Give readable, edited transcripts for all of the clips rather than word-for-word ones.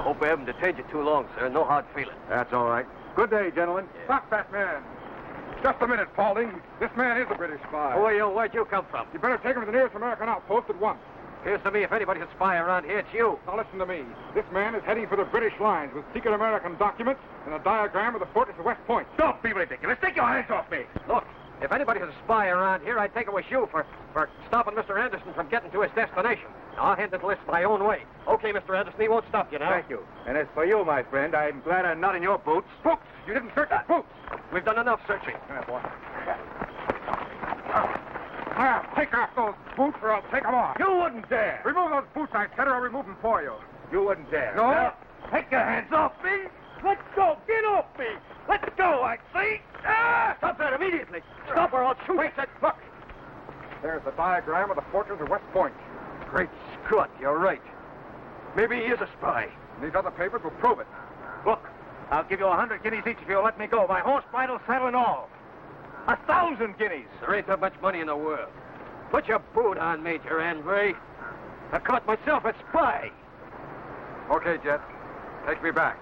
hope we haven't detained you too long, sir. No hard feeling. That's all right. Good day, gentlemen. Stop that man. Just a minute, Paulding. This man is a British spy. Who are you? Where'd you come from? You better take him to the nearest American outpost at once. Appears to me if anybody's a spy around here, it's you. Now listen to me. This man is heading for the British lines with secret American documents and a diagram of the fortress of West Point. Don't be ridiculous. Take your hands off me. Look, if anybody's a spy around here, I'd think it was you for stopping Mr. Anderson from getting to his destination. Now, I'll handle this my own way. Okay, Mr. Anderson, he won't stop you now. Thank you. And as for you, my friend, I'm glad I'm not in your boots. Boots! You didn't search his boots! We've done enough searching. Boy. Now, take off those boots or I'll take them off. You wouldn't dare. Remove those boots, I said, or I'll remove them for you. You wouldn't dare. No. Now, take your hands off me. Let go. Get off me. Let go, I say. Ah! Stop that immediately. Stop or I'll shoot. Wait, look. There's the diagram of the fortress of West Point. Great Scott, you're right. Maybe he is a spy. And these other papers will prove it. Look, I'll give you 100 guineas each if you'll let me go. My horse, bridle, saddle, and all. 1,000 guineas. There ain't that much money in the world. Put your boot on, Major Andre. I caught myself a spy. Okay, Jet. Take me back.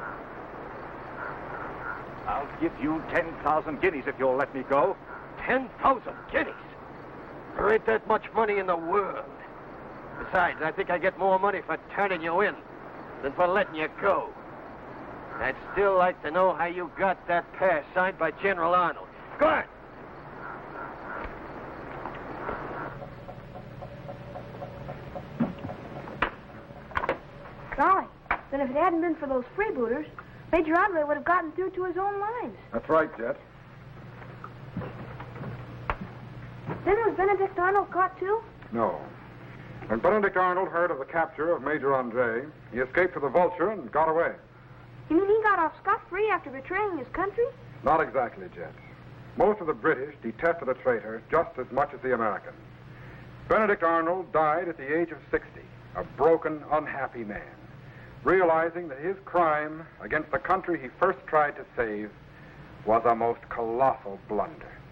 I'll give you 10,000 guineas if you'll let me go. 10,000 guineas? There ain't that much money in the world. Besides, I think I get more money for turning you in than for letting you go. I'd still like to know how you got that pass signed by General Arnold. Go ahead. Golly, then if it hadn't been for those freebooters, Major Andre would have gotten through to his own lines. That's right, Jet. Then was Benedict Arnold caught too? No. When Benedict Arnold heard of the capture of Major Andre, he escaped to the Vulture and got away. You mean he got off scot-free after betraying his country? Not exactly, Jet. Most of the British detested a traitor just as much as the Americans. Benedict Arnold died at the age of 60, a broken, unhappy man, realizing that his crime against the country he first tried to save was a most colossal blunder.